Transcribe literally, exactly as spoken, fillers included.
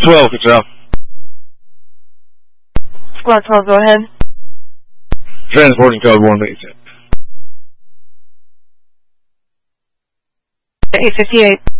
twelve, good job. Squad twelve, go ahead. Transporting code one eight ten. eight fifty-eight.